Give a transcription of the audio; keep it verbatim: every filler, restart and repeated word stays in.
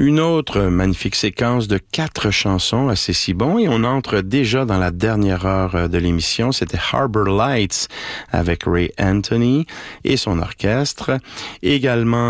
Une autre magnifique séquence de quatre chansons assez si bon et on entre déjà dans la dernière heure de l'émission. C'était Harbor Lights avec Ray Anthony et son orchestre. Également